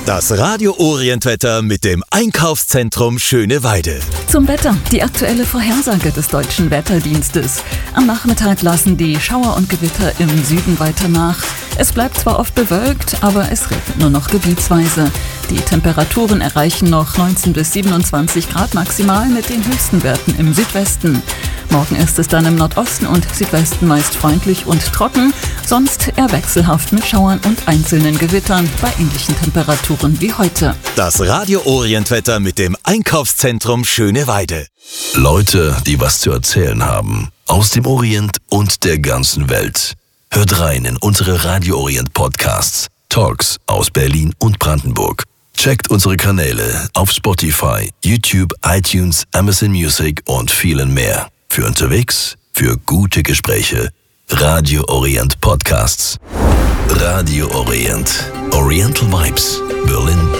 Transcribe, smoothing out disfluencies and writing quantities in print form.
Das Radio Orient-Wetter mit dem Einkaufszentrum Schöneweide. Zum Wetter, die aktuelle Vorhersage des Deutschen Wetterdienstes. Am Nachmittag lassen die Schauer und Gewitter im Süden weiter nach. Es bleibt zwar oft bewölkt, aber es regnet nur noch gebietsweise. Die Temperaturen erreichen noch 19 bis 27 Grad maximal mit den höchsten Werten im Südwesten. Morgen ist es dann im Nordosten und Südwesten meist freundlich und trocken, sonst eher wechselhaft mit Schauern und einzelnen Gewittern bei ähnlichen Temperaturen wie heute. Das Radio Orient-Wetter mit dem Einkaufszentrum Schöneweide. Leute, die was zu erzählen haben, aus dem Orient und der ganzen Welt. Hört rein in unsere Radio Orient Podcasts, Talks aus Berlin und Brandenburg. Checkt unsere Kanäle auf Spotify, YouTube, iTunes, Amazon Music und vielen mehr. Für unterwegs, für gute Gespräche. Radio Orient Podcasts. Radio Orient. Oriental Vibes. Berlin